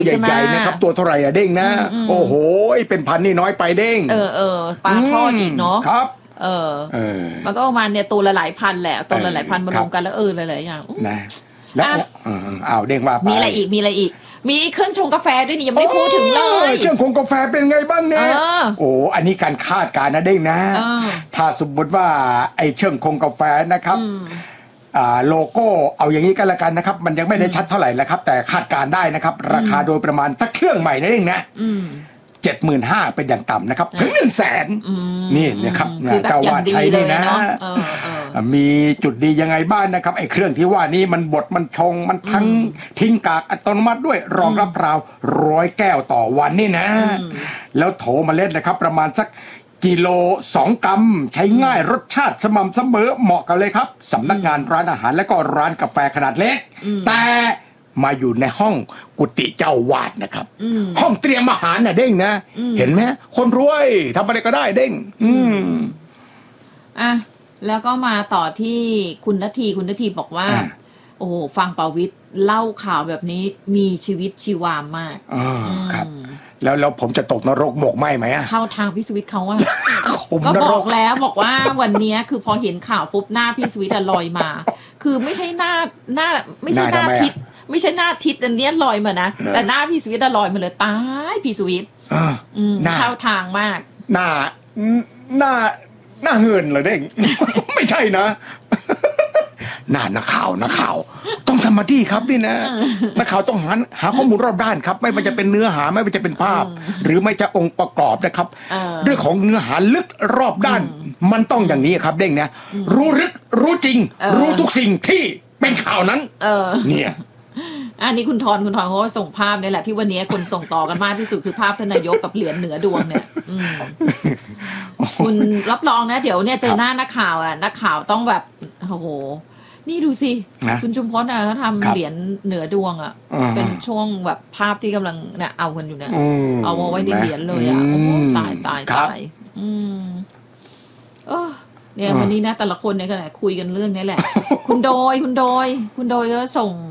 ใหญ่ๆนะครับตัวเท่าไหร่อะเด้งนะโอ้โหเป็นพันนี่น้อยไปเด้งปลาทอดอีกเนาะครับมันก็ประมาณเนี่ยตัวละหลายพันแหละตัวละหลายพันมารวมกันแล้วหลายๆอย่างนะแล้วเด้งว่ามีอะไรอีกมีเครื่องชงกาแฟด้วยนี่ยังไม่ได้พูดถึงเลยเครื่องชงกาแฟเป็นไงบ้างเนี่ยโอ้อันนี้การคาดการณ์นะเด้งนะถ้าสมมติว่าไอ้เครื่องชงกาแฟนะครับโลโก้เอาอย่างนี้ก็แล้วกันนะครับมันยังไม่ได้ชัดเท่าไหร่แล้วครับแต่คาดการได้นะครับราคาโดยประมาณถ้าเครื่องใหม่นั่นเองนะ75,000เป็นอย่างต่ำนะครับถึง100,000นี่นะครับเจ้าว่าใช้นี่นะมีจุดดียังไงบ้างนะครับไอ้เครื่องที่ว่านี้มันบดมันชงมันทั้งทิ้งกากอัตโนมัติด้วยรองรับราว100 แก้วต่อวันนี่นะแล้วโถเมล็ดนะครับประมาณสักกิโล2 กรัมใช้ง่ายรสชาติสม่ำเสมอเหมาะกันเลยครับสำนักงานร้านอาหารและก็ร้านกาแฟขนาดเล็กแต่มาอยู่ในห้องกุฏิเจ้าวาดนะครับห้องเตรียมอาหารน่ะเด้งนะเห็นไหมคนรวยทำอะไรก็ได้เด้งแล้วก็มาต่อที่คุณนาทีบอกว่าโอ้ฟังปวิตรเล่าข่าวแบบนี้มีชีวิตชีวามากครับแล้วผมจะตกนรกหมกไหมไหมเข้าทางพี่สวิทเขาก็บอกแล้วบอกว่าวันนี้คือพอเห็นข่าวปุ๊บหน้าพี่สวิทลอยมาคือไม่ใช่หน้าไม่ใช่หน้าทิศไม่ใช่หน้าทิศอันนี้ลอยมานะแต่หน้าพี่สวิทลอยมาเลยตายพี่สวิทเข้าทางมากหน้าเหินเหรอเด้ง ไม่ใช่นะนักข่าวต้องทำมาที่ครับนี่นะนักข่าวต้องหาข้อมูลรอบด้านครับไม่ว่าจะเป็นเนื้อหาไม่ว่าจะเป็นภาพหรือไม่จะองค์ประกอบนะครับเรื่องของเนื้อหาลึกรอบด้านมันต้องอย่างนี้ครับเด้งนะรู้ลึกรู้จริงรู้ทุกสิ่งที่เป็นข่าวนั้นเนี่ยอันนี้คุณทอนเขาส่งภาพนี่แหละที่วันนี้คนส่งต่อกันมากที่สุดคือภาพท่านนายกกับเหรียญเหนือดวงเนี่ยคุณรับรองนะเดี๋ยวเนี่ยเจอหน้านักข่าวนักข่าวต้องแบบโอ้โหนี่ดูสิคุณชุมพลเขาทำเหรียญเหนือดวงเป็นช่วงแบบภาพที่กำลังเนี่ยเอากันอยู่เนี่ยเอาไว้ในเหรียญเลยโอ้ตายเนี่ยวันนี้นะแต่ละคนเนี่ยก็คุยกันเรื่องนี้แหละคุณโดยก็ส่ง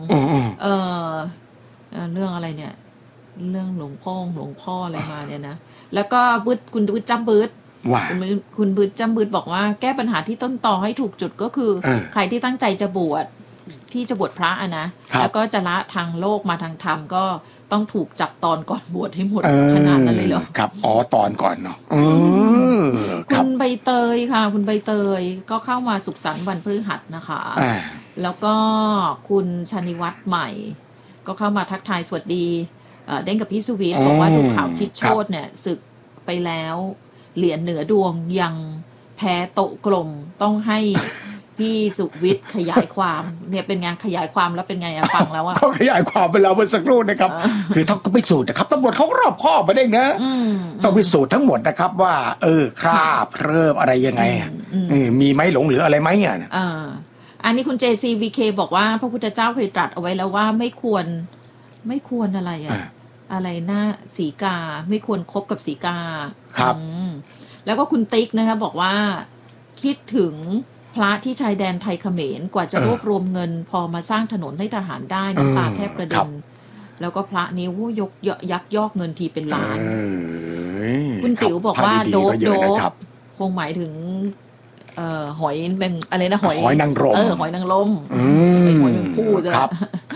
เรื่องอะไรเนี่ยเรื่องหลวงพ่ออะไรมาเนี่ยนะแล้วก็คุณบึ้ดจำบึ้ดคุณบึ้ดจำบึ้ดบอกว่าแก้ปัญหาที่ต้นตอให้ถูกจุดก็คือใครที่ตั้งใจจะบวชพระนะแล้วก็จะละทางโลกมาทางธรรมก็ต้องถูกจับตอนก่อนบวชให้หมดขนาดนั้นเลยเหรอครับตอนก่อนเนาะคุณใบเตยค่ะคุณใบเตยก็เข้ามาสุขสันต์วันพฤหัสนะคะแล้วก็คุณชนิวัฒน์ใหม่ก็เข้ามาทักทายสวัสดีเด้งกับพี่สุวิทย์บอกว่าดูข่าวทิศโชติเนี่ยศึกไปแล้วเหรียญเหนือดวงยังแพ้โต๊ะกลมต้องให้พี่สุวิทย์ขยายความเนี่ยเป็นไงขยายความแล้วเป็นไงฟังแล้วเขาขยายความไปแล้วเมื่อสักครู่นะครับคือต้องพิสูจน์นะครับตำรวจเขารอบคอบมาได้นะต้องพิสูจน์ทั้งหมดนะครับว่าคราบเริ่มอะไรยังไงมีไหมหลงเหลืออะไรไหมอันนี้คุณ JCVK บอกว่าพระพุทธเจ้าเคยตรัสเอาไว้แล้วว่าไม่ควรอะไรอะไรหน้าสีกาไม่ควรคบกับสีกาครับแล้วก็คุณติ๊กนะคะบอกว่าคิดถึงพระที่ชายแดนไทยเขมรกว่าจะรวบรวมเงินพอมาสร้างถนนให้ทหารได้น้ำตาแทบกระเด็นแล้วก็พระนี้ยักยอกเงินทีเป็นล้านคุณติ๋วบอกว่าโดบคงหมายถึงหอยเป็นอะไรนะหอยนางรมหอยนางรมเป็นหอยนางผู้จ้ะ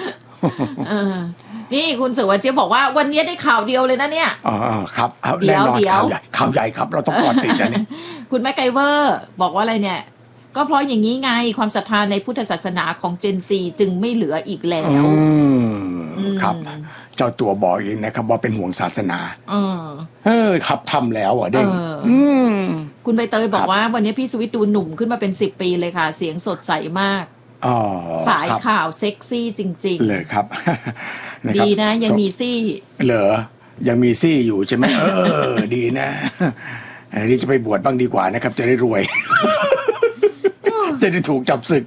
นี่คุณสุวรรณเจี๊ยบบอกว่าวันนี้ได้ข่าวเดียวเลยนะเนี่ยครับแน่นอนข่าวใหญ่ครับเราต้องกอดติดนะเนี่ยคุณแมคไกเวอร์บอกว่าอะไรเนี่ยก็เพราะอย่างนี้ไงความศรัทธาในพุทธศาสนาของเจนซีจึงไม่เหลืออีกแล้วครับเจ้าตัวบอกเองนะครับว่าเป็นห่วงศาสนาครับทำแล้วเด้งคุณใบเตยบอกว่าวันนี้พี่สวิทดูหนุ่มขึ้นมาเป็น10 ปีเลยค่ะเสียงสดใสมากสายข่าวเซ็กซี่จริงๆเลยครับดีนะยังมีซี่เหรอยังมีซี่อยู่ใช่ไหมดีนะอันนี้จะไปบวชบ้างดีกว่านะครับจะได้รวยจะได้ถูกจับศึก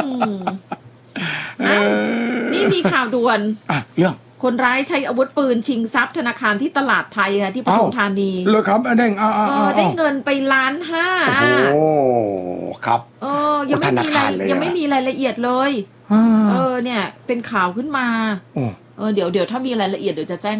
นี่มีข่าวด่วนเรื่องคนร้ายใช้อาวุธปืนชิงทรัพย์ธนาคารที่ตลาดไทยค่ะที่ปทุมธานีเลยครับได้เงินไป1.5 ล้านโอ้ครับยังไม่มีรายละเอียดเลยเนี่ยเป็นข่าวขึ้นมาเดี๋ยวถ้ามีรายละเอียดเดี๋ยวจะแจ้ง